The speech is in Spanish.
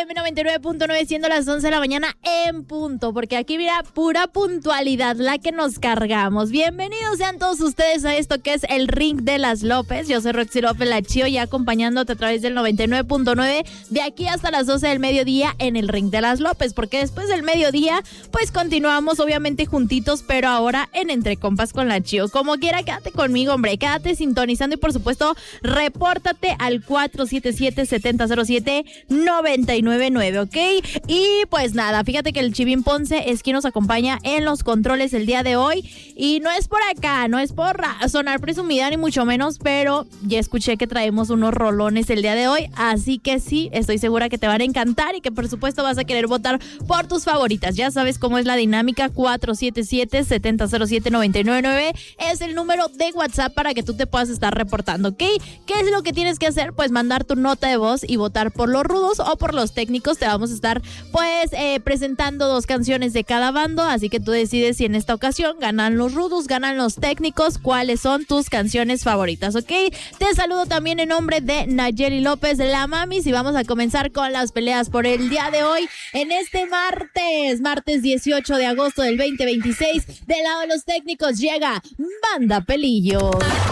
XFM 99.9, siendo las 11 de la mañana en punto, porque aquí mira, pura puntualidad la que nos cargamos. Bienvenidos sean todos ustedes a esto que es el Ring de las López. Yo soy Roxy López, la Chío, ya acompañándote a través del 99.9 de aquí hasta las 12 del mediodía en el Ring de las López, porque después del mediodía pues continuamos obviamente juntitos, pero ahora en Entre Compas con la Chío. Como quiera, quédate conmigo, hombre, quédate sintonizando y por supuesto repórtate al 477-7007-999, ¿ok? Y pues nada, fíjate que el Chivín Ponce es quien nos acompaña en los controles el día de hoy, y no es por acá, no es por sonar presumida ni mucho menos, pero ya escuché que traemos unos rolones el día de hoy, así que sí, estoy segura que te van a encantar y que por supuesto vas a querer votar por tus favoritas. Ya sabes cómo es la dinámica, 477-7007-999 es el número de WhatsApp para que tú te puedas estar reportando, ¿ok? ¿Qué es lo que tienes que hacer? Pues mandar tu nota de voz y votar por los rudos o por los técnicos. Te vamos a estar pues presentando dos canciones de cada bando, así que tú decides si en esta ocasión ganan los rudos, ganan los técnicos, cuáles son tus canciones favoritas, ¿ok? Te saludo también en nombre de Nayeli López, de la Mamis, y vamos a comenzar con las peleas por el día de hoy en este martes 18 de agosto del 2026. Del lado de los técnicos llega Banda Pelillos.